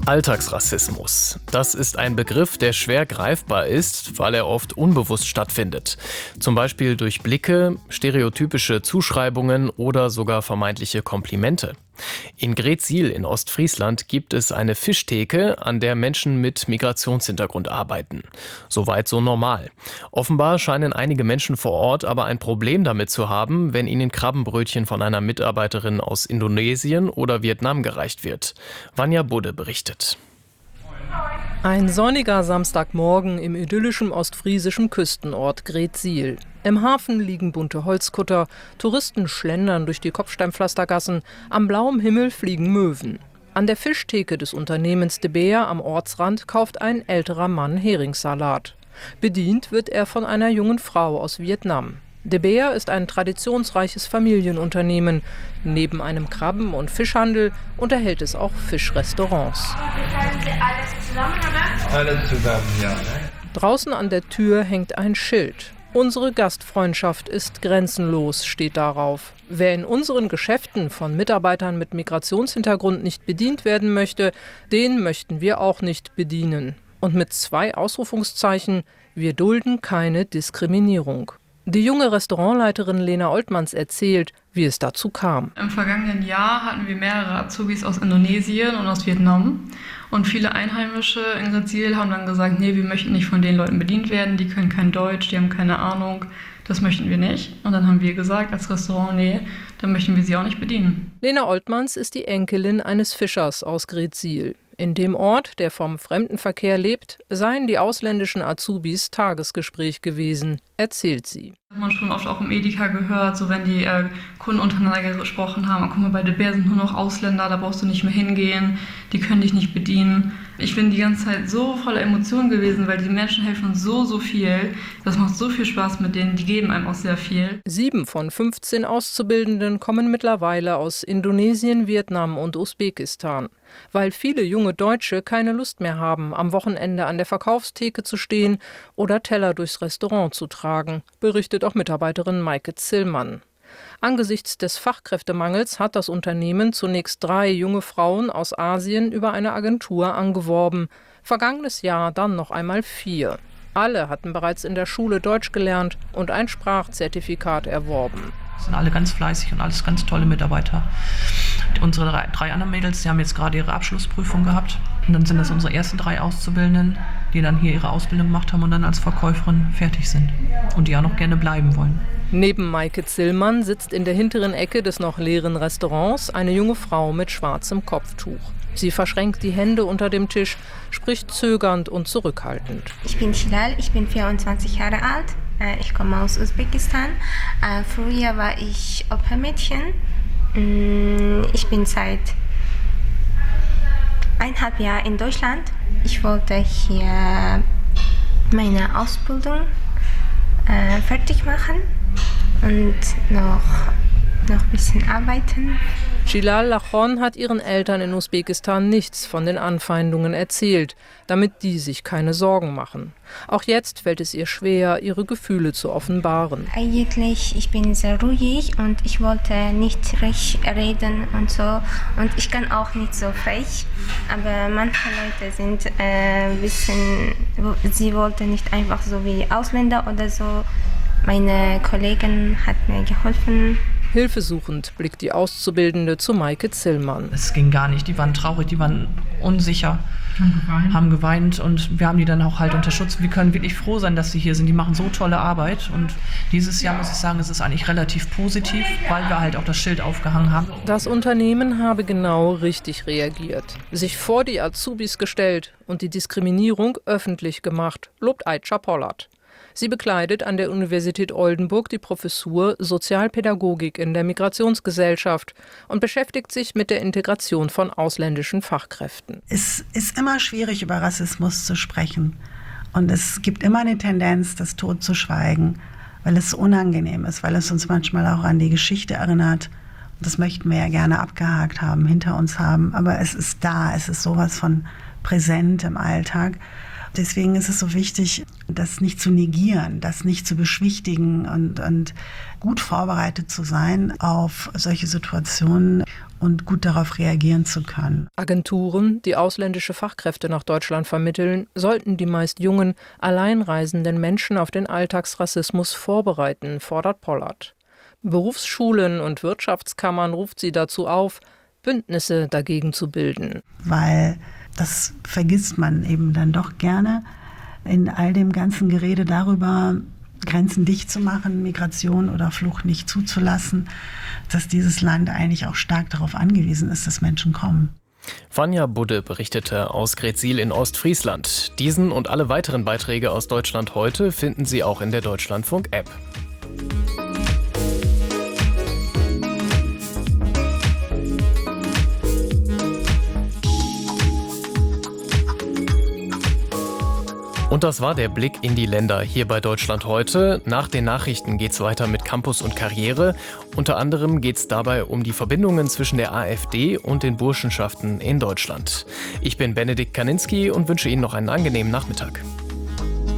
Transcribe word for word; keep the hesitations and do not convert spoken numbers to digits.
Alltagsrassismus. Das ist ein Begriff, der schwer greifbar ist, weil er oft unbewusst stattfindet. Zum Beispiel durch Blicke, stereotypische Zuschreibungen oder sogar vermeintliche Komplimente. In Greetsiel in Ostfriesland gibt es eine Fischtheke, an der Menschen mit Migrationshintergrund arbeiten. Soweit so normal. Offenbar scheinen einige Menschen vor Ort aber ein Problem damit zu haben, wenn ihnen Krabbenbrötchen von einer Mitarbeiterin aus Indonesien oder Vietnam gereicht wird. Vanja Budde berichtet. Ein sonniger Samstagmorgen im idyllischen ostfriesischen Küstenort Greetsiel. Im Hafen liegen bunte Holzkutter, Touristen schlendern durch die Kopfsteinpflastergassen, am blauem Himmel fliegen Möwen. An der Fischtheke des Unternehmens De Beer am Ortsrand kauft ein älterer Mann Heringssalat. Bedient wird er von einer jungen Frau aus Vietnam. De Beer ist ein traditionsreiches Familienunternehmen. Neben einem Krabben- und Fischhandel unterhält es auch Fischrestaurants. Alles zusammen, oder? Alles zusammen, ja. Draußen an der Tür hängt ein Schild. Unsere Gastfreundschaft ist grenzenlos, steht darauf. Wer in unseren Geschäften von Mitarbeitern mit Migrationshintergrund nicht bedient werden möchte, den möchten wir auch nicht bedienen. Und mit zwei Ausrufungszeichen: Wir dulden keine Diskriminierung. Die junge Restaurantleiterin Lena Oltmanns erzählt, wie es dazu kam. Im vergangenen Jahr hatten wir mehrere Azubis aus Indonesien und aus Vietnam. Und viele Einheimische in Greetsiel haben dann gesagt, nee, wir möchten nicht von den Leuten bedient werden, die können kein Deutsch, die haben keine Ahnung, das möchten wir nicht. Und dann haben wir gesagt als Restaurant, nee, dann möchten wir sie auch nicht bedienen. Lena Oltmanns ist die Enkelin eines Fischers aus Greetsiel. In dem Ort, der vom Fremdenverkehr lebt, seien die ausländischen Azubis Tagesgespräch gewesen, erzählt sie. Das hat man schon oft auch im Edeka gehört, so wenn die äh, Kunden untereinander gesprochen haben, guck mal, bei De Beer sind nur noch Ausländer, da brauchst du nicht mehr hingehen, die können dich nicht bedienen. Ich bin die ganze Zeit so voller Emotionen gewesen, weil die Menschen helfen uns so, so viel. Das macht so viel Spaß mit denen, die geben einem auch sehr viel. Sieben von fünfzehn Auszubildenden kommen mittlerweile aus Indonesien, Vietnam und Usbekistan. Weil viele junge Deutsche keine Lust mehr haben, am Wochenende an der Verkaufstheke zu stehen oder Teller durchs Restaurant zu tragen, berichtet auch Mitarbeiterin Maike Zillmann. Angesichts des Fachkräftemangels hat das Unternehmen zunächst drei junge Frauen aus Asien über eine Agentur angeworben. Vergangenes Jahr dann noch einmal vier. Alle hatten bereits in der Schule Deutsch gelernt und ein Sprachzertifikat erworben. Das sind alle ganz fleißig und alles ganz tolle Mitarbeiter. Unsere drei, drei anderen Mädels, die haben jetzt gerade ihre Abschlussprüfung gehabt. Und dann sind das unsere ersten drei Auszubildenden, die dann hier ihre Ausbildung gemacht haben und dann als Verkäuferin fertig sind. Und die auch noch gerne bleiben wollen. Neben Maike Zillmann sitzt in der hinteren Ecke des noch leeren Restaurants eine junge Frau mit schwarzem Kopftuch. Sie verschränkt die Hände unter dem Tisch, spricht zögernd und zurückhaltend. Ich bin Hilal, ich bin vierundzwanzig Jahre alt. Ich komme aus Usbekistan. Früher war ich Au-pair-Mädchen. Ich bin seit eineinhalb Jahren in Deutschland. Ich wollte hier meine Ausbildung äh, fertig machen und noch, noch ein bisschen arbeiten. Shilal Lachon hat ihren Eltern in Usbekistan nichts von den Anfeindungen erzählt, damit die sich keine Sorgen machen. Auch jetzt fällt es ihr schwer, ihre Gefühle zu offenbaren. Eigentlich, ich bin sehr ruhig und ich wollte nicht recht reden und so. Und ich kann auch nicht so frech. Aber manche Leute sind ein äh, bisschen, sie wollten nicht einfach so wie Ausländer oder so. Meine Kollegin hat mir geholfen. Hilfesuchend blickt die Auszubildende zu Maike Zillmann. Es ging gar nicht, die waren traurig, die waren unsicher, haben geweint. haben geweint und wir haben die dann auch halt unterstützt. Wir können wirklich froh sein, dass sie hier sind, die machen so tolle Arbeit und dieses Jahr muss ich sagen, es ist eigentlich relativ positiv, weil wir halt auch das Schild aufgehangen haben. Das Unternehmen habe genau richtig reagiert, sich vor die Azubis gestellt und die Diskriminierung öffentlich gemacht, lobt Aitcha Pollard. Sie bekleidet an der Universität Oldenburg die Professur Sozialpädagogik in der Migrationsgesellschaft und beschäftigt sich mit der Integration von ausländischen Fachkräften. Es ist immer schwierig, über Rassismus zu sprechen. Und es gibt immer eine Tendenz, das totzuschweigen, weil es unangenehm ist, weil es uns manchmal auch an die Geschichte erinnert. Und das möchten wir ja gerne abgehakt haben, hinter uns haben. Aber es ist da, es ist sowas von präsent im Alltag. Deswegen ist es so wichtig, das nicht zu negieren, das nicht zu beschwichtigen und, und gut vorbereitet zu sein auf solche Situationen und gut darauf reagieren zu können. Agenturen, die ausländische Fachkräfte nach Deutschland vermitteln, sollten die meist jungen, alleinreisenden Menschen auf den Alltagsrassismus vorbereiten, fordert Pollard. Berufsschulen und Wirtschaftskammern ruft sie dazu auf, Bündnisse dagegen zu bilden. Weil das vergisst man eben dann doch gerne in all dem ganzen Gerede darüber, Grenzen dicht zu machen, Migration oder Flucht nicht zuzulassen, dass dieses Land eigentlich auch stark darauf angewiesen ist, dass Menschen kommen. Vanja Budde berichtete aus Gretzil in Ostfriesland. Diesen und alle weiteren Beiträge aus Deutschland heute finden Sie auch in der Deutschlandfunk-App. Und das war der Blick in die Länder hier bei Deutschland heute. Nach den Nachrichten geht's weiter mit Campus und Karriere. Unter anderem geht's dabei um die Verbindungen zwischen der AfD und den Burschenschaften in Deutschland. Ich bin Benedikt Kaninski und wünsche Ihnen noch einen angenehmen Nachmittag.